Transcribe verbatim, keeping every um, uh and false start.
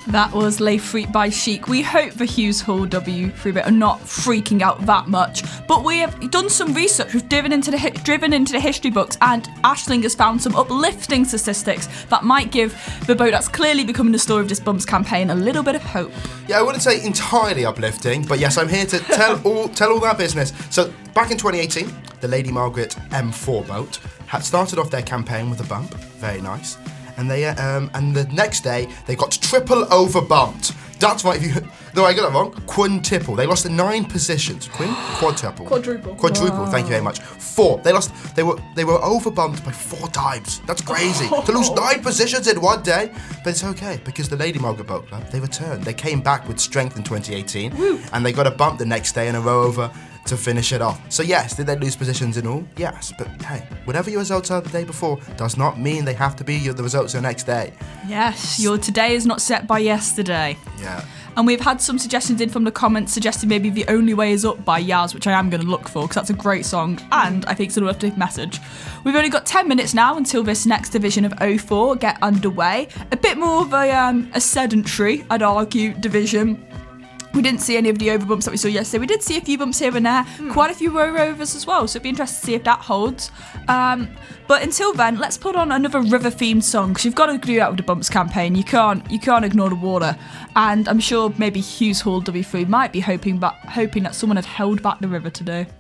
That was Les Freak by Chic. We hope the Hughes Hall W three bit are not freaking out that much, but we have done some research. We've driven into the driven into the history books, and Aisling has found some uplifting statistics that might give the boat that's clearly becoming the story of this Bumps campaign a little bit of hope. Yeah, I wouldn't say entirely uplifting, but yes, I'm here to tell all tell all that business. So back in twenty eighteen, the Lady Margaret M four boat had started off their campaign with a bump. Very nice. And they um, and the next day they got triple over bumped. That's right. If you no, I got that wrong. Quintuple. They lost nine positions. Quin quadruple. Quadruple. Quadruple. Wow. Thank you very much. Four. They lost. They were they were over bumped by four times. That's crazy to lose nine positions in one day. But it's okay because the Lady Margaret Boat Club, they returned. They came back with strength in twenty eighteen, Woo. And they got a bump the next day and a row over to finish it off. So yes, did they lose positions in all? Yes, but hey, whatever your results are the day before does not mean they have to be your, the results the next day. Yes, your today is not set by yesterday. Yeah. And we've had some suggestions in from the comments suggesting maybe The Only Way Is Up by Yaz, which I am going to look for because that's a great song and I think it's an uplifting message. We've only got ten minutes now until this next division of oh four get underway. A bit more of a, um, a sedentary, I'd argue, division. We didn't see any of the overbumps that we saw yesterday. We did see a few bumps here and there, mm. quite a few row rovers as well, so it'd be interesting to see if that holds. Um, but until then, let's put on another river-themed song, because you've got to do that with the Bumps campaign. You can't you can't ignore the water. And I'm sure maybe Hughes Hall W three might be hoping, but, hoping that someone had held back the river today.